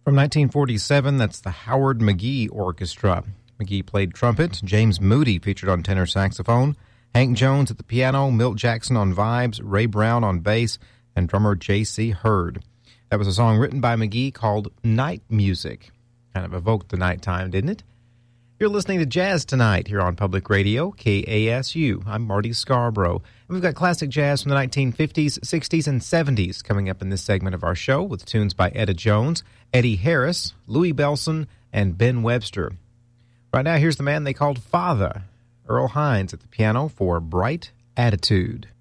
From 1947, that's the Howard McGhee Orchestra. McGhee played trumpet, James Moody featured on tenor saxophone, Hank Jones at the piano, Milt Jackson on vibes, Ray Brown on bass, and drummer J.C. Hurd. That was a song written by McGhee called Night Music. Kind of evoked the nighttime, didn't it? You're listening to Jazz Tonight here on Public Radio, KASU. I'm Marty Scarborough. And we've got classic jazz from the 1950s, 60s, and 70s coming up in this segment of our show with tunes by Etta Jones, Eddie Harris, Louis Bellson, and Ben Webster. Right now, here's the man they called Father, Earl Hines at the piano for Bright Attitude.